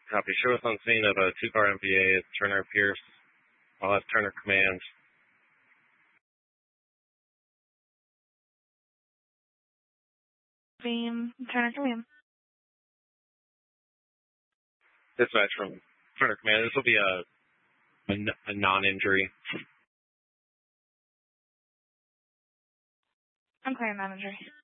Copy. Show us on scene of a two-car MVA at Turner Pierce. I'll have Turner command. Beam, Turner command. Dispatch from Turner command. This will be a non-injury. I'm clear non-injury.